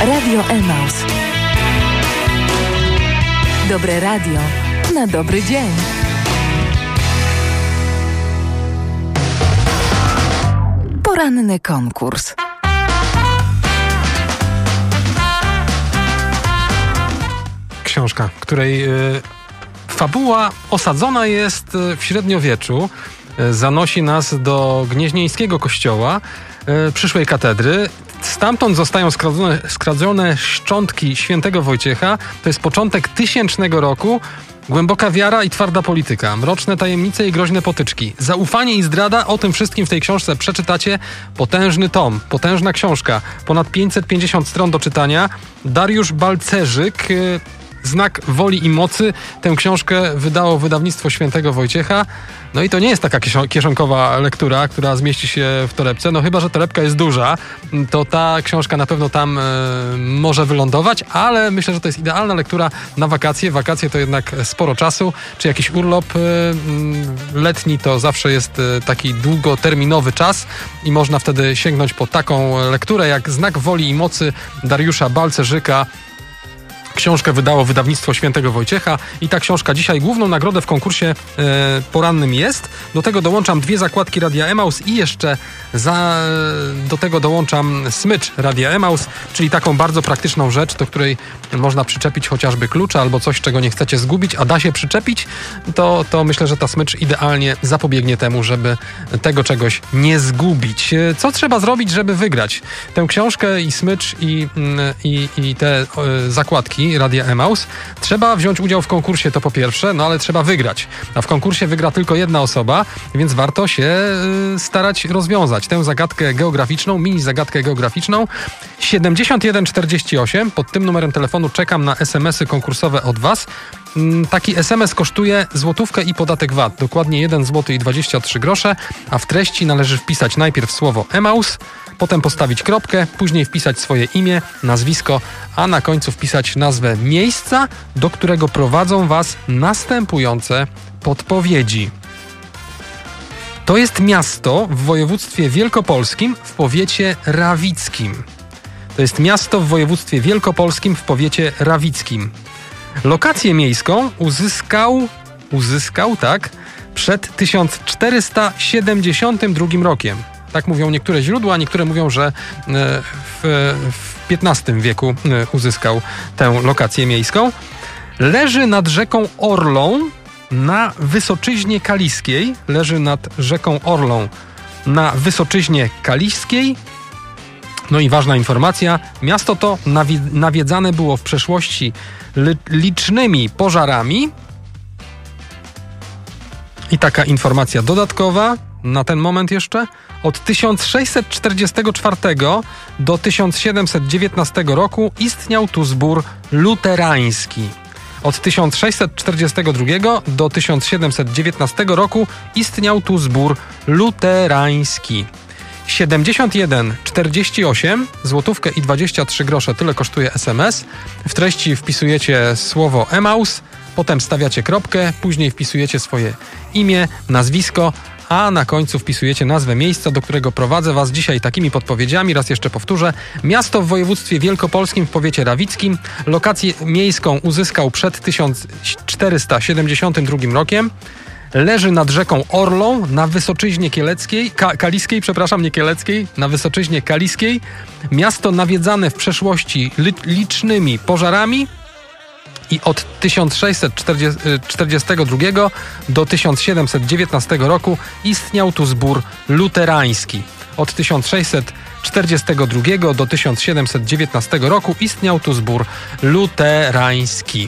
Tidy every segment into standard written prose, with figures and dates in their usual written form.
Radio Emaus. Dobre radio na dobry dzień. Poranny konkurs. Książka, której fabuła osadzona jest w średniowieczu. Zanosi nas do gnieźnieńskiego kościoła, przyszłej katedry. Stamtąd zostają skradzione szczątki świętego Wojciecha. To jest początek 1000 roku. Głęboka wiara i twarda polityka, mroczne tajemnice i groźne potyczki, zaufanie i zdrada, o tym wszystkim w tej książce przeczytacie. Potężny tom, potężna książka, ponad 550 stron do czytania. Dariusz Balcerzyk, Znak woli i mocy. Tę książkę wydało wydawnictwo świętego Wojciecha. No i to nie jest taka kieszonkowa lektura, która zmieści się w torebce. No chyba że torebka jest duża, to ta książka na pewno tam może wylądować, ale myślę, że to jest idealna lektura na wakacje. Wakacje to jednak sporo czasu, czy jakiś urlop letni to zawsze jest taki długoterminowy czas i można wtedy sięgnąć po taką lekturę jak Znak woli i mocy Dariusza Balcerzyka. Książkę wydało wydawnictwo świętego Wojciecha i ta książka dzisiaj główną nagrodę w konkursie porannym jest. Do tego dołączam 2 zakładki Radia Emaus i jeszcze do tego dołączam smycz Radia Emaus, czyli taką bardzo praktyczną rzecz, do której można przyczepić chociażby klucza albo coś, czego nie chcecie zgubić, a da się przyczepić, to myślę, że ta smycz idealnie zapobiegnie temu, żeby tego czegoś nie zgubić. Co trzeba zrobić, żeby wygrać tę książkę i smycz i te zakładki Radia Emaus? Trzeba wziąć udział w konkursie, to po pierwsze, no ale trzeba wygrać. A w konkursie wygra tylko jedna osoba, więc warto się starać rozwiązać tę zagadkę geograficzną, mini zagadkę geograficzną. 7148, pod tym numerem telefonu czekam na SMS-y konkursowe od Was. Taki SMS kosztuje złotówkę i podatek VAT, dokładnie 1 zł i 23 grosze, a w treści należy wpisać najpierw słowo Emaus, potem postawić kropkę, później wpisać swoje imię, nazwisko, a na końcu wpisać nazwę miejsca, do którego prowadzą Was następujące podpowiedzi. To jest miasto w województwie wielkopolskim w powiecie rawickim. To jest miasto w województwie wielkopolskim w powiecie rawickim. Lokację miejską uzyskał przed 1472 rokiem. Tak mówią niektóre źródła, niektóre mówią, że w XV wieku uzyskał tę lokację miejską. Leży nad rzeką Orlą na Wysoczyźnie Kaliskiej. Leży nad rzeką Orlą na Wysoczyźnie Kaliskiej. No i ważna informacja, miasto to nawiedzane było w przeszłości licznymi pożarami. I taka informacja dodatkowa na ten moment jeszcze. Od 1644 do 1719 roku istniał tu zbór luterański. Od 1642 do 1719 roku istniał tu zbór luterański. 7148, złotówkę i 23 grosze, tyle kosztuje SMS. W treści wpisujecie słowo Emaus, potem stawiacie kropkę, później wpisujecie swoje imię, nazwisko, a na końcu wpisujecie nazwę miejsca, do którego prowadzę Was dzisiaj takimi podpowiedziami. Raz jeszcze powtórzę. Miasto w województwie wielkopolskim w powiecie rawickim. Lokację miejską uzyskał przed 1472 rokiem. Leży nad rzeką Orlą na Wysoczyźnie Kaliskiej, nie Kieleckiej, na Wysoczyźnie Kaliskiej. Miasto nawiedzane w przeszłości licznymi pożarami i od 1642 do 1719 roku istniał tu zbór luterański. Od 1642 do 1719 roku istniał tu zbór luterański.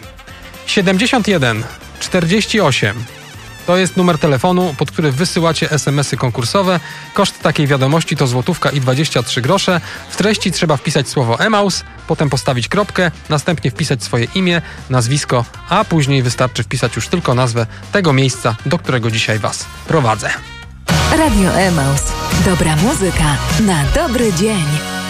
7148 to jest numer telefonu, pod który wysyłacie SMS-y konkursowe. Koszt takiej wiadomości to złotówka i 23 grosze. W treści trzeba wpisać słowo Emaus, potem postawić kropkę, następnie wpisać swoje imię, nazwisko, a później wystarczy wpisać już tylko nazwę tego miejsca, do którego dzisiaj Was prowadzę. Radio Emaus. Dobra muzyka na dobry dzień.